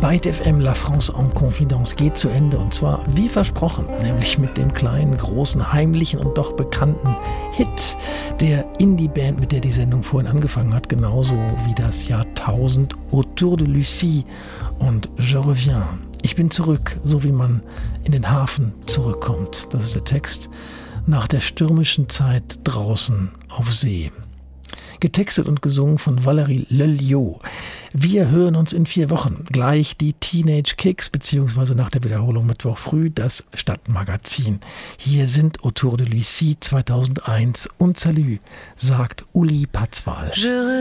Byte FM La France en Confidence geht zu Ende und zwar wie versprochen, nämlich mit dem kleinen, großen, heimlichen und doch bekannten Hit der Indie-Band, mit der die Sendung vorhin angefangen hat, genauso wie das Jahrtausend Autour de Lucie und Je reviens. Ich bin zurück, so wie man in den Hafen zurückkommt. Das ist der Text nach der stürmischen Zeit draußen auf See. Getextet und gesungen von Valérie Lelio. Wir hören uns in 4 Wochen. Gleich die Teenage Kicks, beziehungsweise nach der Wiederholung Mittwoch früh das Stadtmagazin. Hier sind Autour de Lucie 2001 und Salü, sagt Uli Patzwal.